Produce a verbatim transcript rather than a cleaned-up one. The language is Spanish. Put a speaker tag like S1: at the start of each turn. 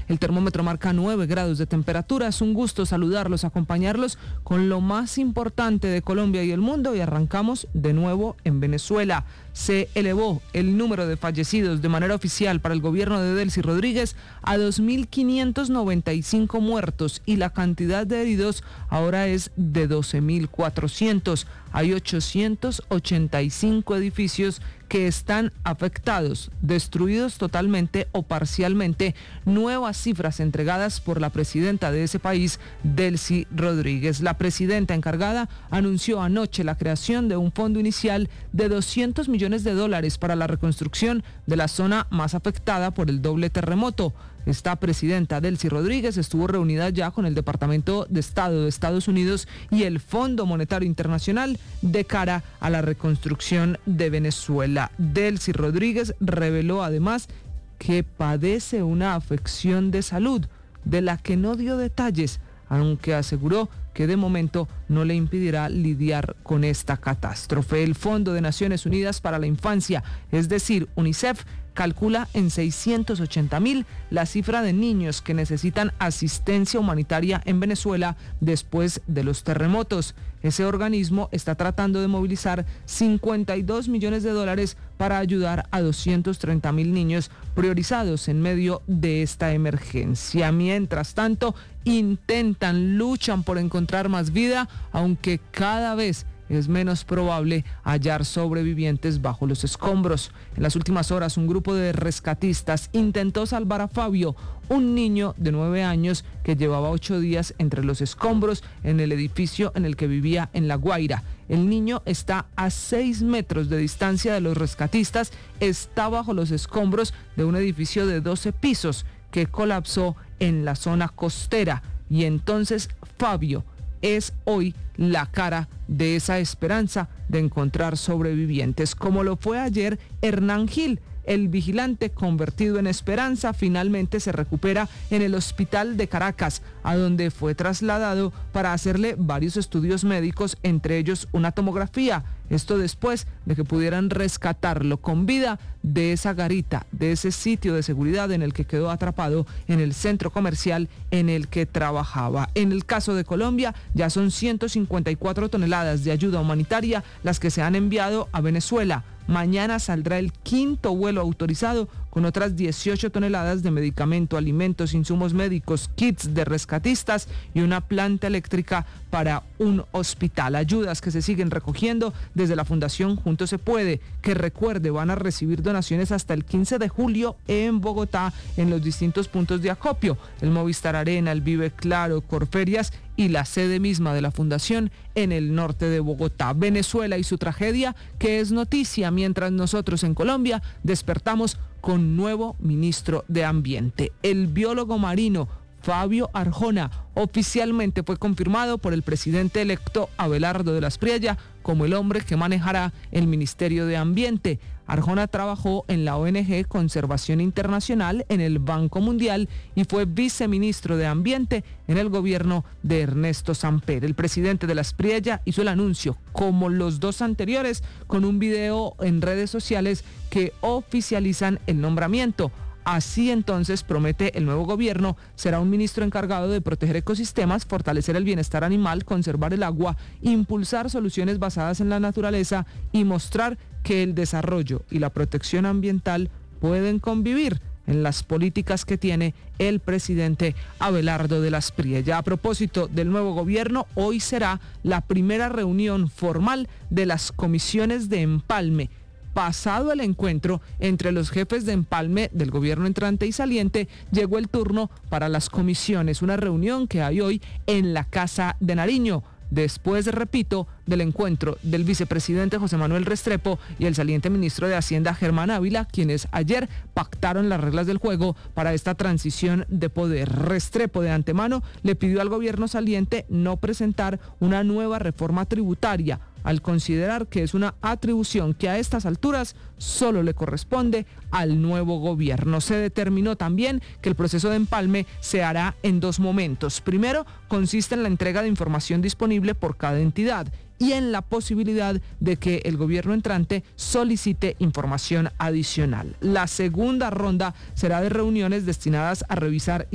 S1: El termómetro marca nueve grados de temperatura. Es un gusto saludarlos, acompañarlos con lo más importante de Colombia y el mundo, y arrancamos de nuevo en Venezuela. Se elevó el número de fallecidos de manera oficial para el gobierno de Delcy Rodríguez a dos mil quinientos noventa y cinco muertos y la cantidad de heridos ahora es de doce mil cuatrocientos. Hay ochocientos ochenta y cinco edificios que están afectados, destruidos totalmente o parcialmente. Nuevas cifras entregadas por la presidenta de ese país, Delcy Rodríguez. La presidenta encargada anunció anoche la creación de un fondo inicial de doscientos millones de dólares para la reconstrucción de la zona más afectada por el doble terremoto. Esta presidenta, Delcy Rodríguez, estuvo reunida ya con el Departamento de Estado de Estados Unidos y el Fondo Monetario Internacional de cara a la reconstrucción de Venezuela. Delcy Rodríguez reveló además que padece una afección de salud, de la que no dio detalles, aunque aseguró que de momento no le impedirá lidiar con esta catástrofe. El Fondo de Naciones Unidas para la Infancia, es decir, UNICEF, calcula en seiscientos ochenta mil la cifra de niños que necesitan asistencia humanitaria en Venezuela después de los terremotos. Ese organismo está tratando de movilizar cincuenta y dos millones de dólares para ayudar a doscientos treinta mil niños priorizados en medio de esta emergencia. Mientras tanto, intentan, luchan por encontrar más vida, aunque cada vez es menos probable hallar sobrevivientes bajo los escombros. En las últimas horas, un grupo de rescatistas intentó salvar a Fabio, un niño de nueve años que llevaba ocho días entre los escombros en el edificio en el que vivía en La Guaira. El niño está a seis metros de distancia de los rescatistas, está bajo los escombros de un edificio de doce pisos que colapsó en la zona costera, y entonces Fabio es hoy la cara de esa esperanza de encontrar sobrevivientes, como lo fue ayer Hernán Gil. El vigilante convertido en esperanza finalmente se recupera en el hospital de Caracas, a donde fue trasladado para hacerle varios estudios médicos, entre ellos una tomografía. Esto después de que pudieran rescatarlo con vida de esa garita, de ese sitio de seguridad en el que quedó atrapado en el centro comercial en el que trabajaba. En el caso de Colombia, ya son ciento cincuenta y cuatro toneladas de ayuda humanitaria las que se han enviado a Venezuela. Mañana saldrá el quinto vuelo autorizado con otras dieciocho toneladas de medicamento, alimentos, insumos médicos, kits de rescatistas y una planta eléctrica para un hospital. Ayudas que se siguen recogiendo desde la Fundación Juntos Se Puede, que recuerde van a recibir donaciones hasta el quince de julio en Bogotá en los distintos puntos de acopio, el Movistar Arena, el Vive Claro, Corferias y la sede misma de la fundación en el norte de Bogotá. Venezuela y su tragedia, que es noticia mientras nosotros en Colombia despertamos con nuevo ministro de Ambiente. El biólogo marino Fabio Arjona oficialmente fue confirmado por el presidente electo Abelardo de la Espriella como el hombre que manejará el Ministerio de Ambiente. Arjona trabajó en la O N G Conservación Internacional, en el Banco Mundial, y fue viceministro de Ambiente en el gobierno de Ernesto Samper. El presidente de la Espriella hizo el anuncio, como los dos anteriores, con un video en redes sociales que oficializan el nombramiento. Así entonces, promete el nuevo gobierno, será un ministro encargado de proteger ecosistemas, fortalecer el bienestar animal, conservar el agua, impulsar soluciones basadas en la naturaleza y mostrar que el desarrollo y la protección ambiental pueden convivir en las políticas que tiene el presidente Abelardo de la Espriella. A propósito del nuevo gobierno, hoy será la primera reunión formal de las comisiones de empalme. Pasado el encuentro entre los jefes de empalme del gobierno entrante y saliente, llegó el turno para las comisiones, una reunión que hay hoy en la Casa de Nariño. Después, repito, del encuentro del vicepresidente José Manuel Restrepo y el saliente ministro de Hacienda Germán Ávila, quienes ayer pactaron las reglas del juego para esta transición de poder. Restrepo de antemano le pidió al gobierno saliente no presentar una nueva reforma tributaria, al considerar que es una atribución que a estas alturas solo le corresponde al nuevo gobierno. Se determinó también que el proceso de empalme se hará en dos momentos. Primero, consiste en la entrega de información disponible por cada entidad y en la posibilidad de que el gobierno entrante solicite información adicional. La segunda ronda será de reuniones destinadas a revisar